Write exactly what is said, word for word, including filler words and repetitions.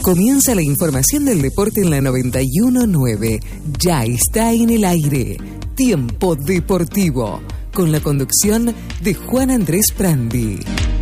Comienza la información del deporte en la noventa y uno punto nueve. Ya está en el aire. Tiempo Deportivo. Con la conducción de Juan Andrés Prandi.